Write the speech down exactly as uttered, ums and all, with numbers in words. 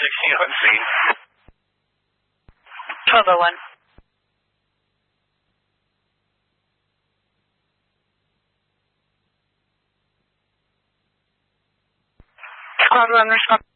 sixteen on scene. twelve oh one. Squad one, respond.